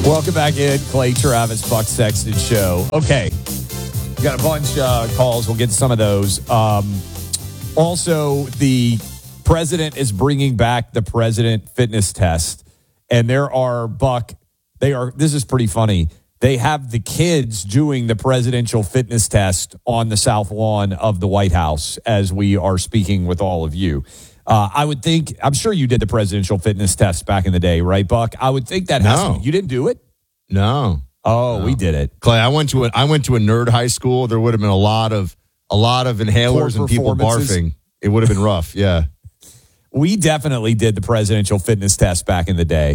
Welcome back in, Clay Travis, Buck Sexton Show. Okay, we got a bunch of calls. We'll get to some of those. Also, the president is bringing back the president fitness test, and this is pretty funny. They have the kids doing the presidential fitness test on the south lawn of the White House as we are speaking with all of you. I'm sure you did the presidential fitness test back in the day, right, Buck? I would think that you didn't do it? No. Oh, no. We did it. Clay, I went to a nerd high school. There would have been a lot of inhalers and people barfing. It would have been rough, yeah. We definitely did the presidential fitness test back in the day.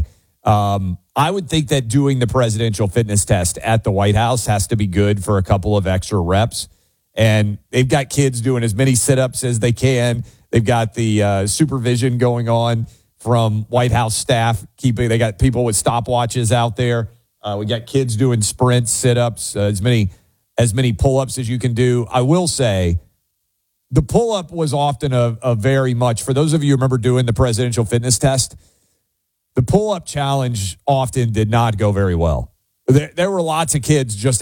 I would think that doing the presidential fitness test at the White House has to be good for a couple of extra reps. And they've got kids doing as many sit-ups as they can. They've got the supervision going on from White House staff. They got people with stopwatches out there. We got kids doing sprints, sit-ups, as many pull-ups as you can do. I will say the pull-up was often a very much, for those of you who remember doing the presidential fitness test, the pull-up challenge often did not go very well. There were lots of kids just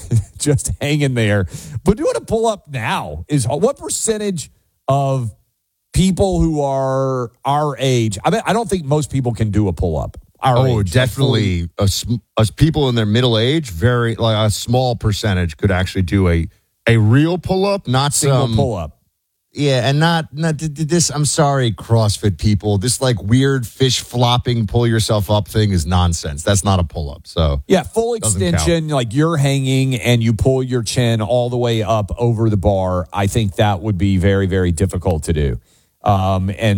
hanging there. But doing a pull-up now is what percentage of people who are our age? I mean, I don't think most people can do a pull-up. Age. Definitely. Us people in their middle age, very like a small percentage could actually do a real pull-up, not single pull-up. Yeah, and not this. I'm sorry, CrossFit people. This like weird fish flopping, pull yourself up thing is nonsense. That's not a pull-up. So yeah, full extension, like you're hanging and you pull your chin all the way up over the bar. I think that would be very, very difficult to do. Okay,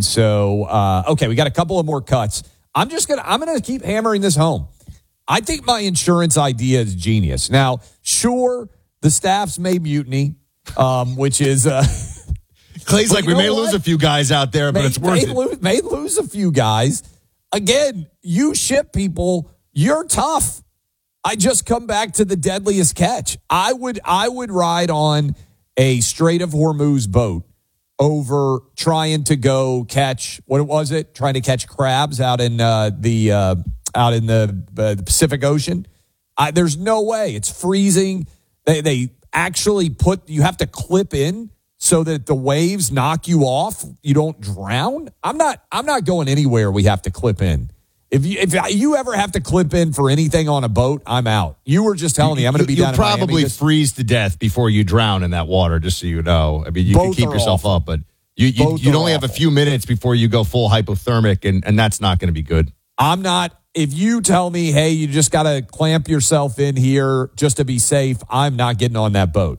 we got a couple of more cuts. I'm gonna keep hammering this home. I think my insurance idea is genius. Now, sure, the staffs may mutiny, which is. Clay's like, we may lose a few guys out there, but it's worth it. May lose a few guys. Again, you ship people, you're tough. I just come back to the deadliest catch. I would ride on a Strait of Hormuz boat over trying to go catch, trying to catch crabs out in the Pacific Ocean. There's no way. It's freezing. They actually you have to clip in so that the waves knock you off, you don't drown. I'm not going anywhere we have to clip in. If you ever have to clip in for anything on a boat, I'm out. You were just telling me I'm going to be down in Miami. You'll probably freeze to death before you drown in that water, just so you know. I mean, you can keep yourself up, but you'd only have a few minutes before you go full hypothermic, and that's not going to be good. I'm not. If you tell me, hey, you just got to clamp yourself in here just to be safe, I'm not getting on that boat.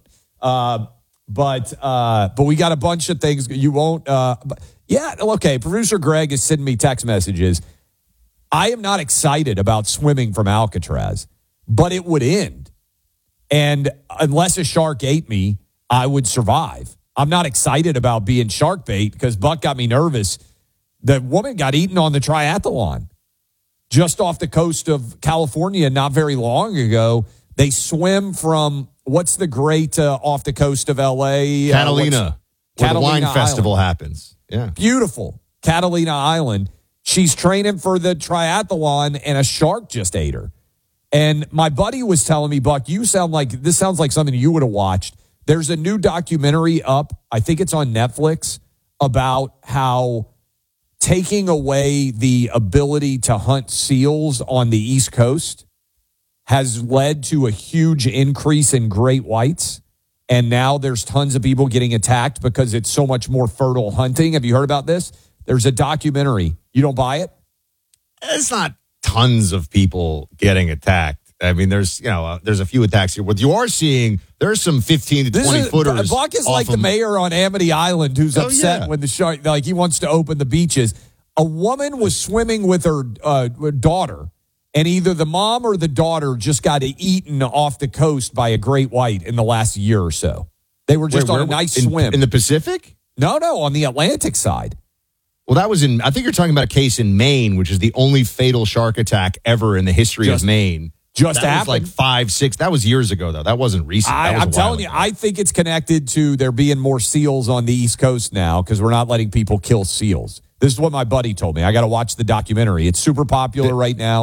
But we got a bunch of things you won't. Okay. Producer Greg is sending me text messages. I am not excited about swimming from Alcatraz, but it would end. And unless a shark ate me, I would survive. I'm not excited about being shark bait because Buck got me nervous. The woman got eaten on the triathlon just off the coast of California not very long ago. They swim from. What's the great off the coast of L.A.? Catalina. Where the wine festival happens. Yeah. Beautiful. Catalina Island. She's training for the triathlon, and a shark just ate her. And my buddy was telling me, Buck, this sounds like something you would have watched. There's a new documentary up, I think it's on Netflix, about how taking away the ability to hunt seals on the East Coast has led to a huge increase in great whites. And now there's tons of people getting attacked because it's so much more fertile hunting. Have you heard about this? There's a documentary. You don't buy it? It's not tons of people getting attacked. I mean, there's a few attacks here. What you are seeing, there's some 15 to 20 footers. Buck is like the mayor on Amity Island who's upset when the shark, like he wants to open the beaches. A woman was swimming with her daughter. And either the mom or the daughter just got eaten off the coast by a great white in the last year or so. They were just on a nice swim. In the Pacific? No, on the Atlantic side. Well, that was I think you're talking about a case in Maine, which is the only fatal shark attack ever in the history of Maine. That was like 5, 6. That was years ago, though. That wasn't recent. I'm telling you, I think it's connected to there being more seals on the East Coast now because we're not letting people kill seals. This is what my buddy told me. I got to watch the documentary. It's super popular right now.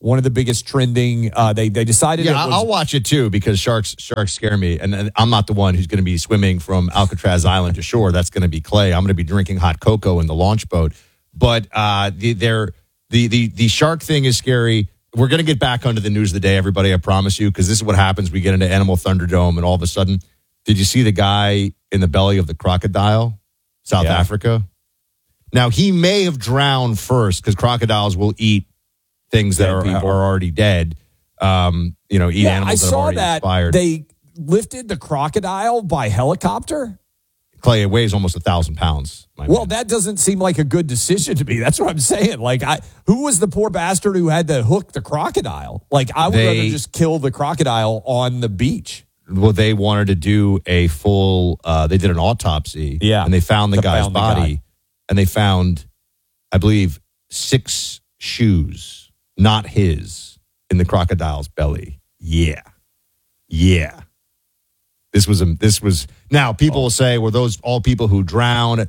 one of the biggest trending. They decided. Yeah, I'll watch it too because sharks scare me, and I'm not the one who's going to be swimming from Alcatraz Island to shore. That's going to be Clay. I'm going to be drinking hot cocoa in the launch boat. But the shark thing is scary. We're going to get back onto the news of the day, everybody. I promise you, because this is what happens. We get into Animal Thunderdome, and all of a sudden, did you see the guy in the belly of the crocodile, South Africa? Now he may have drowned first because crocodiles will eat things that are already dead. Eat animals that have already expired. They lifted the crocodile by helicopter. Clay, it weighs almost 1,000 pounds. That doesn't seem like a good decision to me. That's what I'm saying. Like, who was the poor bastard who had to hook the crocodile? Like, I would rather just kill the crocodile on the beach. Well, they wanted to do a full. They did an autopsy. Yeah, and they found the guy's body, and they found, I believe, 6 shoes, not his, in the crocodile's belly. Yeah. This was. Now, people will say, were those all people who drowned?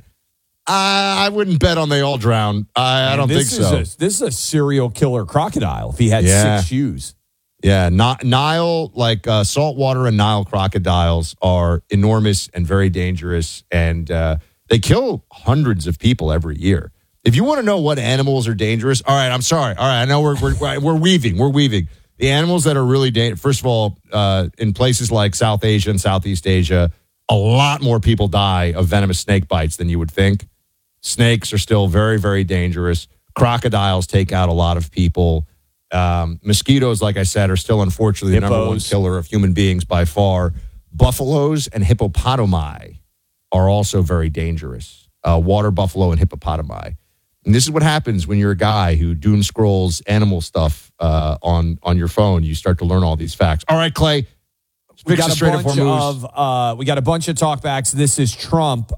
I wouldn't bet on they all drowned. I don't think so. This is a serial killer crocodile if he had 6 shoes. Yeah, Nile, saltwater and Nile crocodiles are enormous and very dangerous, and they kill hundreds of people every year. If you want to know what animals are dangerous, all right, I'm sorry. All right, I know we're weaving. We're weaving. The animals that are really dangerous, first of all, in places like South Asia and Southeast Asia, a lot more people die of venomous snake bites than you would think. Snakes are still very, very dangerous. Crocodiles take out a lot of people. Mosquitoes, like I said, are still unfortunately the number one killer of human beings by far. Buffaloes and hippopotami are also very dangerous. Water buffalo and hippopotami. And this is what happens when you're a guy who doom scrolls animal stuff on your phone. You start to learn all these facts. All right, Clay. We got a bunch of talkbacks. This is Trump.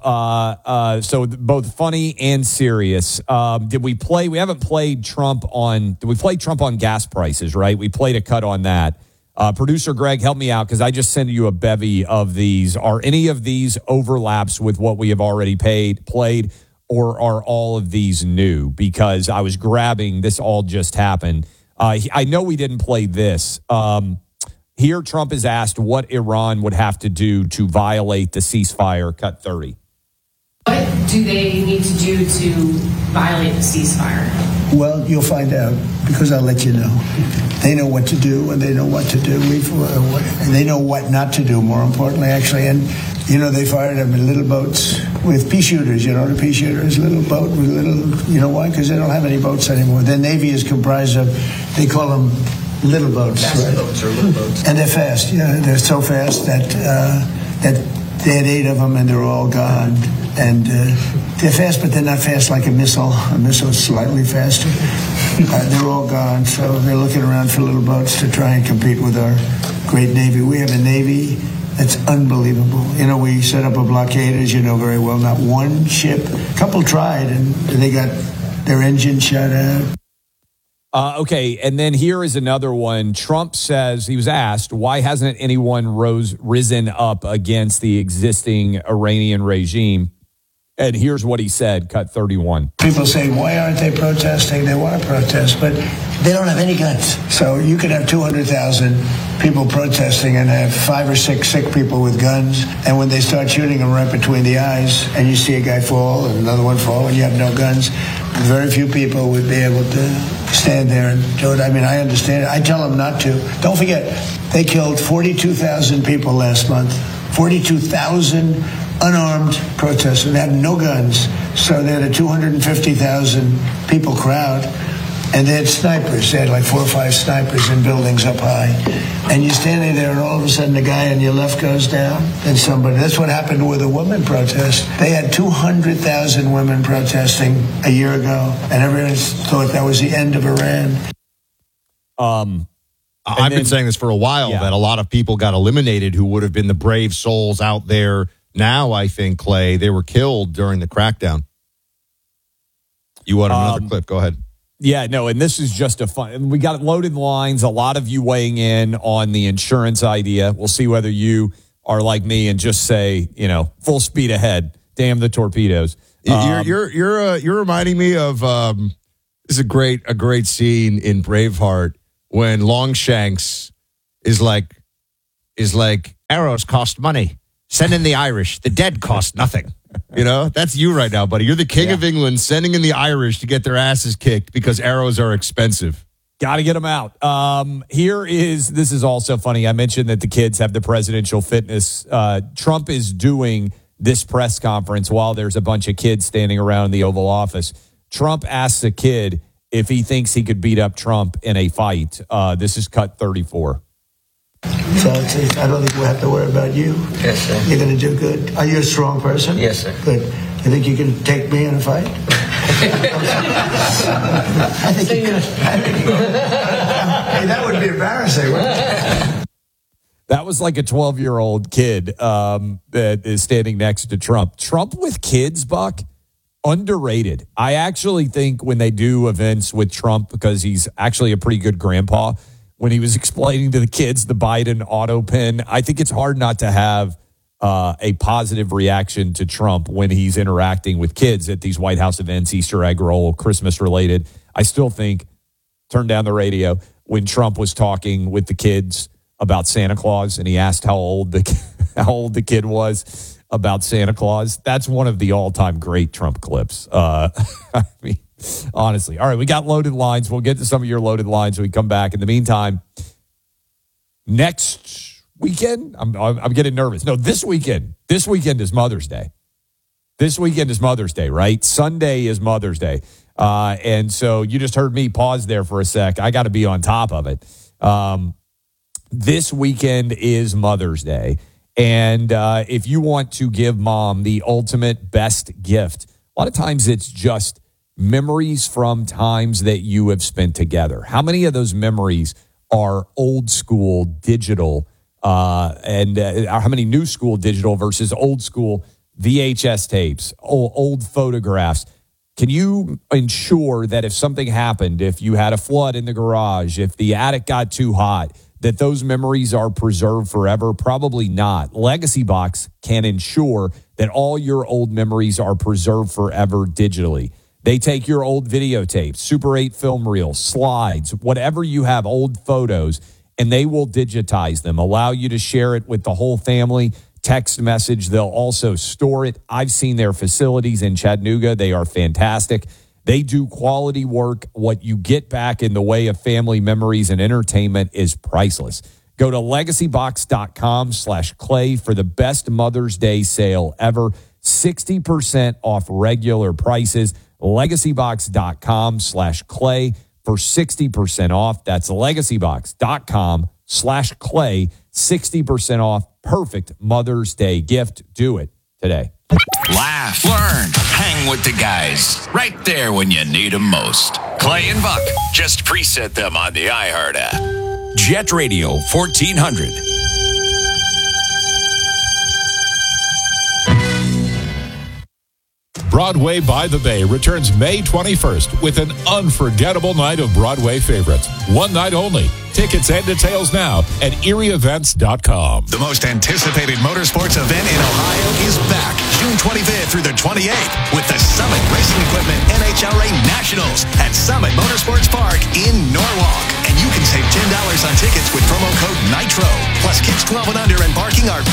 So both funny and serious. Did we play? We haven't played Trump on. Did we play Trump on gas prices? Right. We played a cut on that. Producer Greg, help me out because I just sent you a bevy of these. Are any of these overlaps with what we have already played, or are all of these new? Because I was grabbing this. All just happened. I know we didn't play this. Here, Trump is asked what Iran would have to do to violate the ceasefire. Cut 30. What do they need to do to violate the ceasefire? Well, you'll find out because I'll let you know. They know what to do and they know what to do. And they know what not to do, more importantly, actually. And, they fired them in little boats with pea shooters. The pea shooters, little boat with little, why? Because they don't have any boats anymore. Their Navy is comprised of, they call them little boats, right? Boats or little boats. And they're fast. They're so fast that they had 8 of them and they're all gone. And they're fast, but they're not fast like a missile. A missile is slightly faster. They're all gone, so they're looking around for little boats to try and compete with our great Navy. We have a Navy that's unbelievable. We set up a blockade, as you know very well. Not one ship. A couple tried, and they got their engine shut out. Okay, and then here is another one. Trump says, he was asked, why hasn't anyone risen up against the existing Iranian regime? And here's what he said, cut 31. People say, why aren't they protesting? They want to protest, but they don't have any guns. So you could have 200,000 people protesting and have 5 or 6 sick people with guns. And when they start shooting them right between the eyes and you see a guy fall and another one fall and you have no guns, very few people would be able to stand there and do it. I mean, I understand it. I tell them not to. Don't forget, they killed 42,000 people last month. 42,000 unarmed protesters. They had no guns. So they had a 250,000 people crowd. And they had snipers. They had like 4 or 5 snipers in buildings up high. And you're standing there and all of a sudden the guy on your left goes down and somebody. That's what happened with the women protest. They had 200,000 women protesting a year ago. And everyone thought that was the end of Iran. I've been saying this for a while, that a lot of people got eliminated who would have been the brave souls out there. Now, I think, Clay, they were killed during the crackdown. You want another clip? Go ahead. Yeah, no, and this is just a fun. We got loaded lines. A lot of you weighing in on the insurance idea. We'll see whether you are like me and just say, full speed ahead. Damn the torpedoes. You're reminding me of this is a great scene in Braveheart when Longshanks is like arrows cost money. Send in the Irish. The dead cost nothing. You know, that's you right now, buddy. You're the king of England sending in the Irish to get their asses kicked because arrows are expensive. Got to get them out. This is also funny. I mentioned that the kids have the presidential fitness. Trump is doing this press conference while there's a bunch of kids standing around the Oval Office. Trump asks a kid if he thinks he could beat up Trump in a fight. This is cut 34. So I don't think we'll have to worry about you. Yes, sir. You're going to do good. Are you a strong person? Yes, sir. Good. You think you can take me in a fight? I think you could. Hey, that would be embarrassing, wouldn't it? That was like a 12-year-old kid that is standing next to Trump. Trump with kids, Buck, underrated. I actually think when they do events with Trump, because he's actually a pretty good grandpa, when he was explaining to the kids the Biden auto pen, I think it's hard not to have a positive reaction to Trump when he's interacting with kids at these White House events, Easter egg roll, Christmas related. I still think, turn down the radio, when Trump was talking with the kids about Santa Claus and he asked how old the kid was about Santa Claus. That's one of the all-time great Trump clips. I mean, honestly. All right, we got loaded lines. We'll get to some of your loaded lines when we come back. In the meantime, next weekend, I'm getting nervous. No, this weekend. This weekend is Mother's Day. This weekend is Mother's Day, right? Sunday is Mother's Day. And so you just heard me pause there for a sec. I got to be on top of it. This weekend is Mother's Day. And if you want to give mom the ultimate best gift, a lot of times it's just memories from times that you have spent together. How many of those memories are old school digital and how many new school digital versus old school VHS tapes, old photographs? Can you ensure that if something happened, if you had a flood in the garage, if the attic got too hot, that those memories are preserved forever? Probably not. Legacy Box can ensure that all your old memories are preserved forever digitally. They take your old videotapes, Super 8 film reels, slides, whatever you have, old photos, and they will digitize them, allow you to share it with the whole family, text message. They'll also store it. I've seen their facilities in Chattanooga. They are fantastic. They do quality work. What you get back in the way of family memories and entertainment is priceless. Go to legacybox.com/Clay for the best Mother's Day sale ever. 60% off regular prices. Legacybox.com/Clay for 60% off. That's legacybox.com/Clay. 60% off. Perfect Mother's Day gift. Do it today. Laugh, learn, hang with the guys. Right there when you need them most. Clay and Buck. Just preset them on the iHeart app. Jet Radio 1400. Broadway by the Bay returns May 21st with an unforgettable night of Broadway favorites. One night only. Tickets and details now at erieevents.com. The most anticipated motorsports event in Ohio is back June 25th through the 28th with the Summit Racing Equipment NHRA Nationals at Summit Motorsports Park in Norwalk. And you can save $10 on tickets with promo code NITRO. Plus kids 12 and under and parking are